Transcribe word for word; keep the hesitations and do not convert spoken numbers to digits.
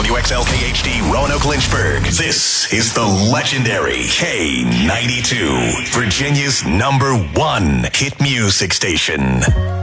W X L K H D Roanoke Lynchburg. This is the legendary K ninety-two, Virginia's number one hit music station.